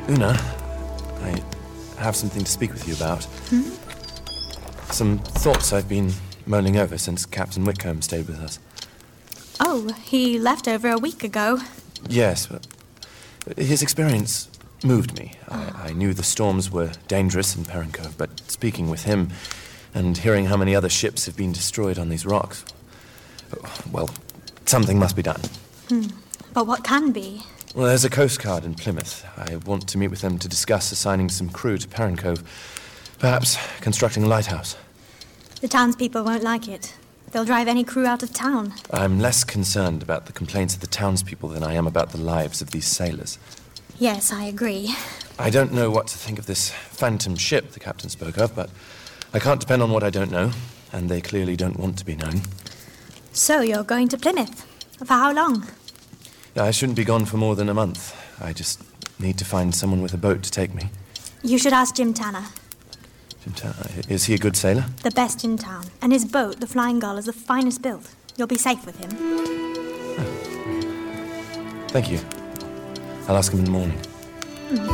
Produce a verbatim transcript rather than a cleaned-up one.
Una, I have something to speak with you about. Hmm? Some thoughts I've been mulling over since Captain Whitcomb stayed with us. Oh, he left over a week ago. Yes, but his experience moved me. I, I knew the storms were dangerous in Perrin Cove, but speaking with him and hearing how many other ships have been destroyed on these rocks, well, something must be done. Hmm. But what can be? Well, there's a Coast Guard in Plymouth. I want to meet with them to discuss assigning some crew to Perrin Cove. Perhaps constructing a lighthouse. The townspeople won't like it. They'll drive any crew out of town. I'm less concerned about the complaints of the townspeople than I am about the lives of these sailors. Yes, I agree. I don't know what to think of this phantom ship the captain spoke of, but I can't depend on what I don't know, and they clearly don't want to be known. So you're going to Plymouth? For how long? I shouldn't be gone for more than a month. I just need to find someone with a boat to take me. You should ask Jim Tanner. Jim Tanner? Is he a good sailor? The best in town. And his boat, the Flying Gull, is the finest built. You'll be safe with him. Oh. Thank you. I'll ask him in the morning.